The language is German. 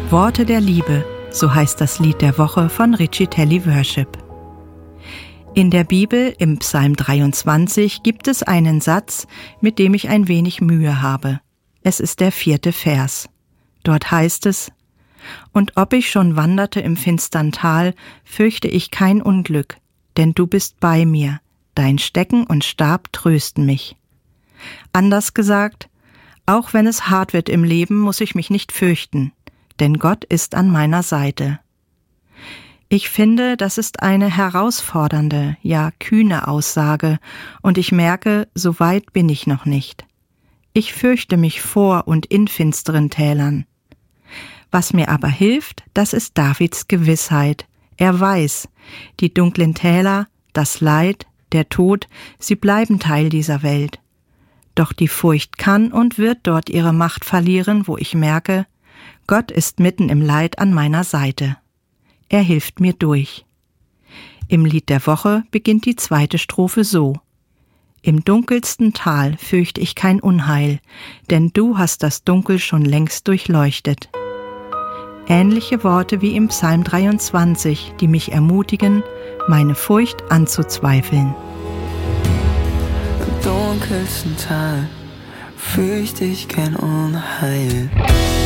Worte der Liebe, so heißt das Lied der Woche von Richie Telley Worship. In der Bibel, im Psalm 23, gibt es einen Satz, mit dem ich ein wenig Mühe habe. Es ist der 4. Vers. Dort heißt es: Und ob ich schon wanderte im finstern Tal, fürchte ich kein Unglück, denn du bist bei mir, dein Stecken und Stab trösten mich. Anders gesagt, auch wenn es hart wird im Leben, muss ich mich nicht fürchten, denn Gott ist an meiner Seite. Ich finde, das ist eine herausfordernde, ja kühne Aussage, und ich merke, so weit bin ich noch nicht. Ich fürchte mich vor und in finsteren Tälern. Was mir aber hilft, das ist Davids Gewissheit. Er weiß, die dunklen Täler, das Leid, der Tod, sie bleiben Teil dieser Welt. Doch die Furcht kann und wird dort ihre Macht verlieren, wo ich merke, Gott ist mitten im Leid an meiner Seite. Er hilft mir durch. Im Lied der Woche beginnt die 2. Strophe so: Im dunkelsten Tal fürchte ich kein Unheil, denn du hast das Dunkel schon längst durchleuchtet. Ähnliche Worte wie im Psalm 23, die mich ermutigen, meine Furcht anzuzweifeln. Im dunkelsten Tal fürchte ich kein Unheil.